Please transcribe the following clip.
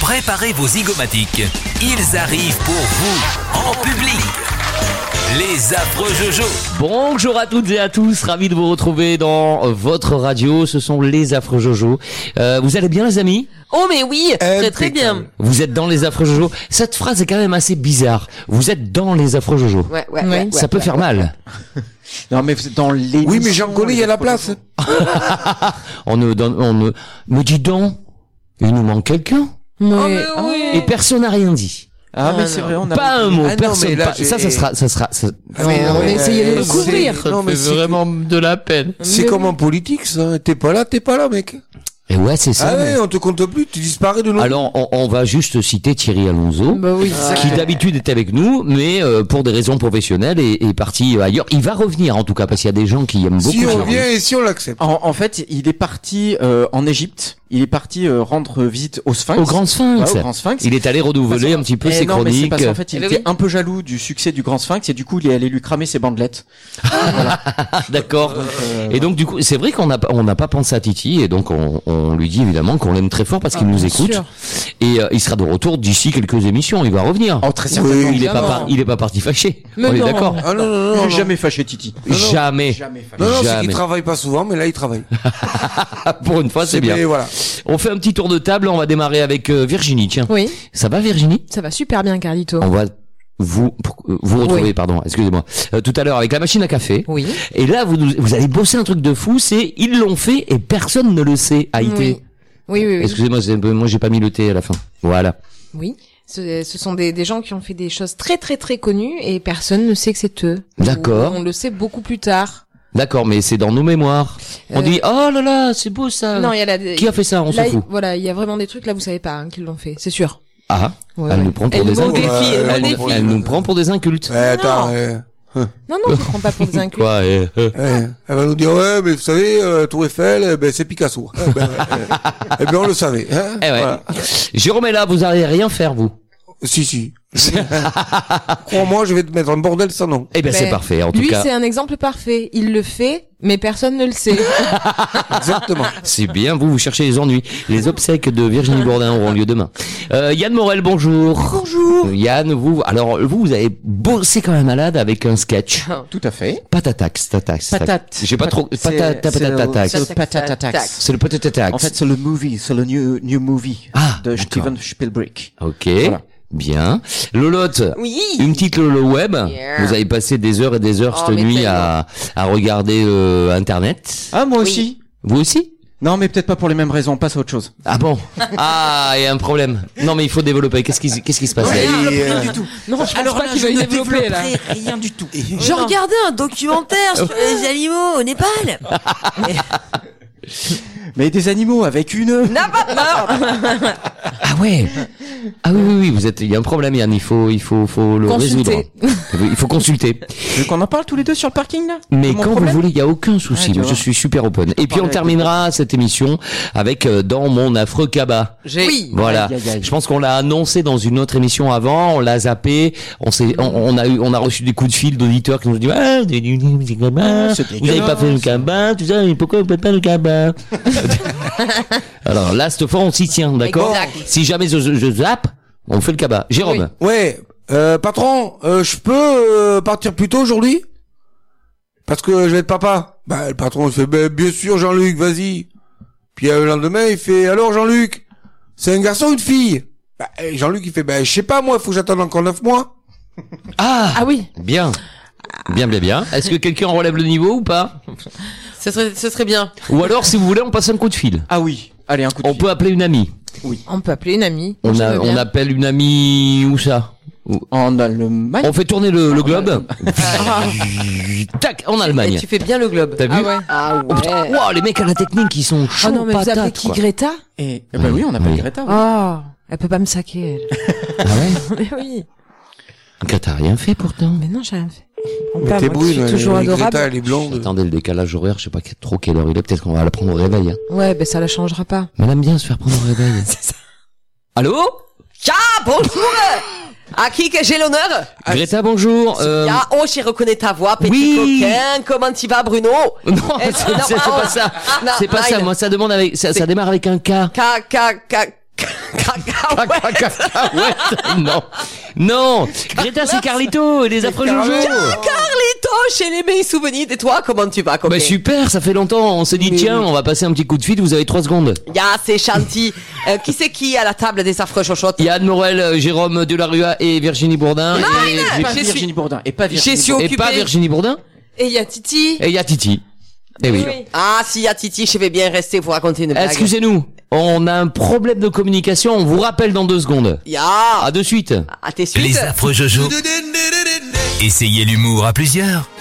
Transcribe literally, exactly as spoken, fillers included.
Préparez vos zygomatiques. Ils arrivent pour vous, en public. Les affreux Jojo. Bonjour à toutes et à tous, ravi de vous retrouver dans votre radio, ce sont les affreux Jojo. Euh, vous allez bien les amis ? Oh mais oui, très très bien. Vous êtes dans les affreux Jojo. Cette phrase est quand même assez bizarre. Vous êtes dans les affreux Jojo. Ouais, ouais, ouais, ouais, ça ouais, peut ouais, faire ouais. mal. Non mais vous êtes dans les. Oui mais j'en connais, il y a la place. on ne donne, on ne, me dis donc, il nous manque quelqu'un. Oui. Oh, mais oui. Et personne n'a rien dit. Ah, ah mais non. c'est vrai, on a pas un mot, ah personne. non, là, pas... Ça, ça sera, ça sera. Ça... Ah, mais non, non, mais essayez de le couvrir. Non mais c'est vraiment de la peine. C'est Mais comme oui. en politique, ça. T'es pas là, t'es pas là, mec. Et ouais, c'est ça. Ah mais... ouais, on te compte plus, tu disparais de nous. Alors, on, on va juste citer Thierry Alonso. Bah oui, Ah. Qui d'habitude était avec nous, mais euh, pour des raisons professionnelles est, est parti ailleurs. Il va revenir en tout cas parce qu'il y a des gens qui aiment beaucoup. Si on Thierry. vient et si on l'accepte. En, en fait, il est parti euh, en Égypte. Il est parti euh, rendre visite au Sphinx. Au Grand Sphinx. Ouais, au Grand Sphinx. Il est allé renouveler un petit peu Eh ses non, mais c'est chroniques. parce qu'en fait, il Eh était oui. un peu jaloux du succès du Grand Sphinx et du coup, il est allé lui cramer ses bandelettes. D'accord. Euh, Et donc du coup, c'est vrai qu'on n'a pas, on n'a pas pensé à Titi et donc on, on lui dit évidemment qu'on l'aime très fort parce qu'il Ah, nous bien écoute. sûr. Et euh, il sera de retour d'ici quelques émissions. Il va revenir. Oh, très certainement. Oui, il est pas, évidemment. par- il est pas parti fâché. Mais on est non. d'accord. Ah non, non, non. Il non. est jamais fâché, Titi. non. Jamais. Jamais fâché. Non, non, c'est Jamais. qu'il travaille pas souvent, mais là, il travaille. Pour une fois, c'est bien. Mais voilà. On fait un petit tour de table. On va démarrer avec euh, Virginie. Tiens. Oui, Ça va, Virginie? ça va super bien, Carlito. On va vous pour- euh, vous retrouver, Oui. pardon, excusez-moi, euh, tout à l'heure avec la machine à café. Oui. Et là, vous nous- vous allez bosser un truc de fou, c'est ils l'ont fait et personne ne le sait. A I T. Oui. Oui, oui, oui. Excusez-moi, c'est un peu- moi j'ai pas mis le T à la fin. Voilà. Oui. Ce, ce sont des, des gens qui ont fait des choses très très très connues et personne ne sait que c'est eux. D'accord. Ou on le sait beaucoup plus tard. D'accord, mais c'est dans nos mémoires. On Euh, dit oh là là, c'est beau ça. Non, il y a la. Qui a fait ça? On s'en là, fout. il- Voilà, il y a vraiment des trucs là, vous savez pas, hein, qui l'ont fait, c'est sûr. Ah, Ouais, elle ouais. nous prend pour Elle des nous incultes. défie, elle nous Elle, défie. elle nous prend pour des incultes. Ouais, attends, Non. euh, Non, non, je ne prends pas pour des incultes. Quoi eh, eh. ouais. Elle va nous dire, ouais, mais vous savez, euh, Tour Eiffel, eh ben, c'est Picasso. Eh ben, eh, eh ben, on le savait, hein. Eh ouais. Voilà. Jérôme est là, vous allez rien faire vous. Si, si. Crois-moi, je vais te mettre un bordel sans nom. Eh ben c'est Ben, parfait. En tout Lui, cas, c'est un exemple parfait. Il le fait, mais personne ne le sait. Exactement. c'est bien. Vous vous cherchez les ennuis. Les obsèques de Virginie Bourdin auront lieu demain. Euh, Yann Morel, bonjour. Bonjour. Yann, vous, alors vous, vous avez bossé comme un malade avec un sketch. Tout à fait. Patatax, tatax. Patate. J'ai pas trop. C'est- Patata, c'est le- patatax. c'est le patatatax. C'est le patatax. En fait, c'est le movie, c'est le new, new movie Ah, de d'accord. Steven Spielberg. Ok. Voilà. Bien. Lolotte. Oui. Une petite Lolo web. Yeah. Vous avez passé des heures et des heures Oh, cette mais nuit à, à regarder euh, Internet. Ah, moi Oui. aussi. Vous aussi? Non, mais peut-être pas pour les mêmes raisons, on passe à autre chose. Ah bon? Ah, il y a un problème. Non, mais il faut développer. Qu'est-ce qui, qu'est-ce qui se passe? là Et, euh, Non, je pense pas qu'il va y développer là. rien du tout. Je regardais un documentaire sur les animaux au Népal. Mais des animaux avec une... N'a pas peur. Ah ouais. Ah oui, oui, oui, vous êtes, il y a un problème, Yann. Il faut, il faut, faut le Consulter. résoudre. Il faut consulter. Tu veux qu'on en parle tous les deux sur le parking, là? Mais De mon quand problème vous voulez, il y a aucun souci. Ah, tu Moi, je vois. suis super open. Et puis, parler on avec terminera cette émission avec, euh, dans mon affreux cabas. Oui. Voilà. Aïe, aïe, aïe. Je pense qu'on l'a annoncé dans une autre émission avant, on l'a zappé, on s'est, on, on a eu, on a reçu des coups de fil d'auditeurs qui nous ont dit, ah, c'est du- du cabas, C'est vous n'avez pas fait le dégueulasse. cabas, tout ça, mais pourquoi vous faites pas le cabas? Alors là, cette fois, on s'y tient, d'accord? Exact. Si jamais je, je, je zappe, on fait le cabas. Jérôme. ouais, euh, patron, euh, je peux euh, partir plus tôt aujourd'hui? Parce que je vais être papa. Bah, le patron, il fait, bah, bien sûr, Jean-Luc, vas-y. Puis euh, le lendemain, il fait, alors Jean-Luc, c'est un garçon ou une fille? Bah, et Jean-Luc, il fait, bah, je sais pas, moi, il faut que j'attende encore neuf mois. Ah, Ah oui. bien. Bien, bien, bien. Est-ce que quelqu'un relève le niveau ou pas? Ce serait, ce serait bien. Ou alors, si vous voulez, on passe un coup de fil. Ah oui. Allez, un coup de On fil. peut appeler une amie. On peut appeler une amie. On Je a, veux on bien. appelle une amie, où ça? Où- En Allemagne. On fait tourner le, le globe. Ah. Tac, en Et Allemagne. tu fais bien le globe. T'as vu? Ah ouais. Ah Oh, putain, wow, les mecs à la technique, ils sont chauds Oh non, mais vous appelez patates, qui, quoi. Greta? Et, eh ben oui, on appelle Oui. Greta. oui. Oh, elle peut pas me saquer, Ah ouais? elle. Mais oui. Que t'as rien fait pourtant. Mais non, j'ai rien fait. On Mais peut t'es avoir- je suis brune, toujours euh, adorable. Greta, elle est blonde. Attendez, le décalage horaire, je sais pas trop quelle heure il est, peut-être qu'on va la prendre au réveil. Hein. Ouais, ben ça la changera pas. Mais elle aime bien se faire prendre au réveil. Allô? Ciao, bonjour. À qui que j'ai l'honneur? Greta, bonjour. Euh... Ya, oh, j'ai reconnu ta voix, petit oui. coquin. Comment tu vas, Bruno? Non, Eh, c'est non, c'est oh, pas ça. non, C'est pas non, ça. il- Moi, ça demande avec, ça, ça démarre avec un K. Ka, ka, ka, Cacahuète. Cacahuète. Non. Non. Greta, c'est Carlito, les affreux Jojo. Carlito, j'ai les meilleurs souvenirs de toi. Comment tu vas, copain? Bah super, ça fait longtemps. On s'est dit, Mais tiens, oui. on va passer un petit coup de fil. Vous avez trois secondes. Ya, c'est gentil. Euh, qui c'est qui à la table des affreux chochottes? Il y a Anne Morel, euh, Jérôme Delarue et Virginie Bourdin. Nine. Et, Pas Je suis- Virginie Bourdin. Et pas Virginie Je suis Bourdin. et pas occupé. Virginie Bourdin. Et il y a Titi. Et il y a Titi. Eh oui. Ah, s'il y a Titi, je vais bien rester vous raconter une blague. Excusez-nous. On a un problème de communication. On vous rappelle dans deux secondes. Ya. À de suite. À tes suites. Les affreux Jojo. Essayez l'humour à plusieurs.